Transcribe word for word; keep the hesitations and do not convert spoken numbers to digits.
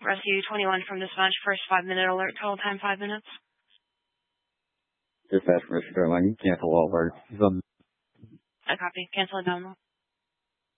Rescue twenty-one from dispatch, first five-minute alert, total time five minutes. Dispatch from Rescue twenty-one, cancel all alerts. I copy. Cancel abdominal.